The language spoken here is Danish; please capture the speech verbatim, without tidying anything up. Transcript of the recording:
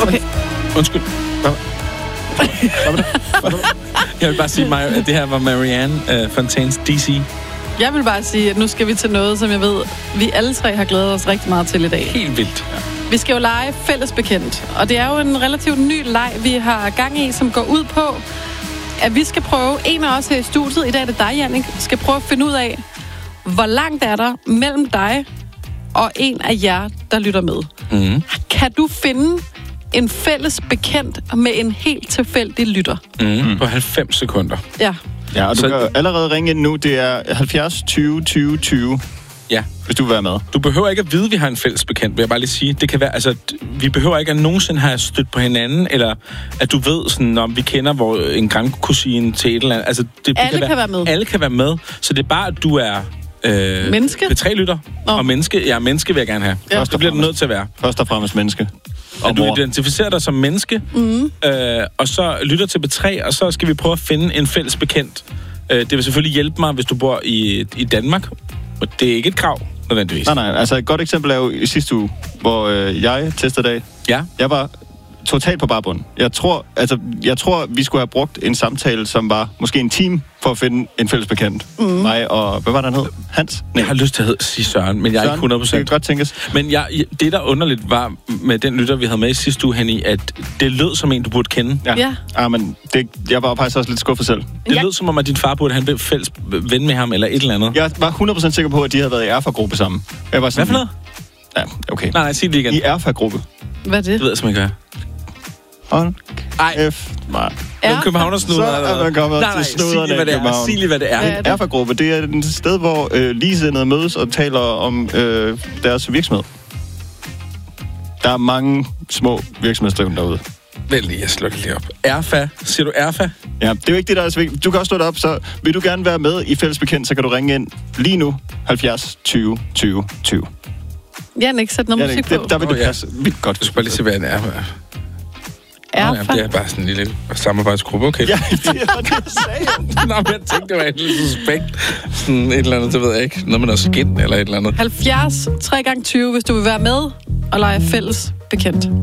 Okay. Undskyld. Hvad? Jeg vil bare sige, at det her var Marianne uh, Fontaines D C. Jeg vil bare sige, at nu skal vi til noget, som jeg ved, vi alle tre har glædet os rigtig meget til i dag. Helt vildt. Ja. Vi skal jo lege fælles bekendt, og det er jo en relativt ny leg, vi har gang i, som går ud på, at vi skal prøve, en af os her i studiet, i dag er det dig, Jannik, skal prøve at finde ud af, hvor langt er der mellem dig og en af jer, der lytter med. Mm. Kan du finde en fælles bekendt med en helt tilfældig lytter? Mm. På halvfems sekunder. Ja. Ja, og du Så... kan allerede ringe ind nu. Det er halvfjerds tyve tyve tyve. Ja. Hvis du vil være med. Du behøver ikke at vide, at vi har en fælles bekendt, vil jeg bare lige sige. Det kan være, altså, vi behøver ikke at nogensinde have stødt på hinanden, eller at du ved, sådan, om vi kender hvor en grandkusine til et eller andet. Altså, det, alle det kan, kan være, være med. Alle kan være med. Så det er bare, at du er øh, menneske? P tre lytter. Oh. Og menneske, ja, menneske vil jeg gerne have. Ja. Det bliver du nødt til at være. Først og fremmest menneske. Og at du mor. identificerer dig som menneske, mm. øh, og så lytter til P tre, og så skal vi prøve at finde en fælles bekendt. Øh, det vil selvfølgelig hjælpe mig, hvis du bor i, i Danmark. Og det er ikke et krav, nødvendigvis. Nej, nej. Altså et godt eksempel er jo i sidste uge, hvor øh, jeg testede dag. Ja. Jeg var totalt på barbund. Jeg tror, altså, jeg tror, vi skulle have brugt en samtale, som var måske en time for at finde en fælles bekendt. Mm. Mig og, hvad var der, han hed? Hans? Jeg har lyst til at sige Søren, men jeg er Søren, ikke hundrede procent. det kan godt tænkes. Men jeg, det, der underligt var med den lytter, vi havde med i sidste uge, Henny, at det lød som en, du burde kende. Ja. Ja. Ah, men det, jeg var faktisk også lidt skuffet selv. Det Ja. lød som om, at din far burde have en fælles ven med ham, eller et eller andet. Jeg var hundrede procent sikker på, at de havde været i erfa-gruppe sammen. Jeg var sådan, Hvad for noget? Ja, okay. Nej, nej, sig det igen. I erfa-gruppe. Hvad er det? Det ved jeg simpelthen ikke, Hold Ej. F, nej. hvad er. Københavnersnuder. Så er man kommet nej, nej, til sig snuderne lige, hvad i det er. København. Sig lige, hvad det er. Hvad er det? Erfa-gruppe, det er et sted, hvor øh, ligesindede mødes og taler om øh, deres virksomhed. Der er mange små virksomhedsdrivende derude. Vent lige, jeg slukker lige op. Erfa. Siger du Erfa? Ja, det er jo ikke det, der er så vigtigt. Du kan også stå op, så vil du gerne være med i fælles bekendt, så kan du ringe ind lige nu. halvfjerds tyve tyve tyve. Jannik, sæt noget Ja, musik det, på. der vil du Åh, ja. passe vildt godt. Du skal bare lige se, hvad en er. Erfa. Det er bare sådan en lille samarbejdsgruppe, okay? Ja, det er det, jeg sagde. Nå, men jeg tænkte, det var et lille suspekt. Sådan et eller andet, det ved jeg ikke. Noget med noget skin eller et eller andet. halvfjerds tre gange tyve, hvis du vil være med og lege fælles bekendt.